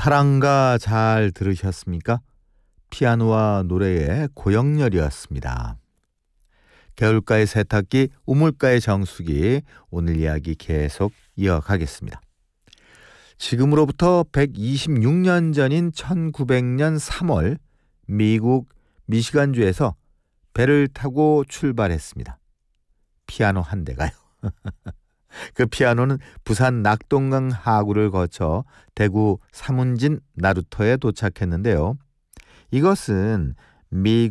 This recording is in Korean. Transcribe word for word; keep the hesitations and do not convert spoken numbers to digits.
사랑가 잘 들으셨습니까? 피아노와 노래의 고영렬이었습니다. 겨울가의 세탁기, 우물가의 정수기, 오늘 이야기 계속 이어가겠습니다. 지금으로부터 백이십육 년 전인 천구백 년 삼월 미국 미시간주에서 배를 타고 출발했습니다. 피아노 한 대가요. 그 피아노는 부산 낙동강 하구를 거쳐 대구 삼운진 나루터에 도착했는데요. 이것은 미